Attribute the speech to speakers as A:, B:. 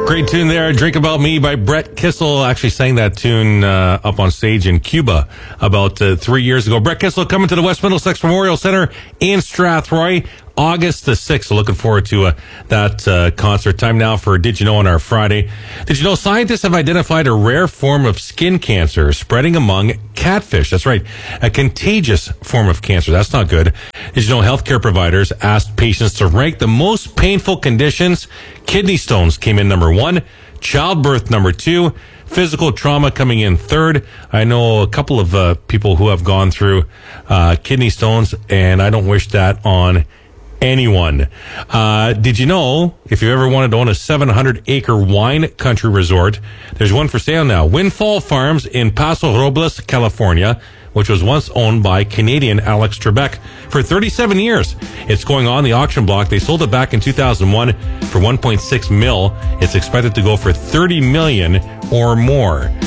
A: Great tune there, Drink About Me by Brett Kissel. Actually sang that tune up on stage in Cuba about 3 years ago. Brett Kissel coming to the West Middlesex Memorial Center in Strathroy, August the 6th. So looking forward to that concert. Time now for Did You Know on our Friday. Did you know scientists have identified a rare form of skin cancer spreading among catfish? That's right, a contagious form of cancer. That's not good. Did you know healthcare providers asked patients to rank the most painful conditions? Kidney stones came in number 1, childbirth number 2, physical trauma coming in 3rd. I know a couple of people who have gone through kidney stones, and I don't wish that on anyone. Did you know if you ever wanted to own a 700-acre wine country resort, there's one for sale now. Windfall Farms in Paso Robles, California, which was once owned by Canadian Alex Trebek for 37 years. It's going on the auction block. They sold it back in 2001 for $1.6 million. It's expected to go for $30 million or more.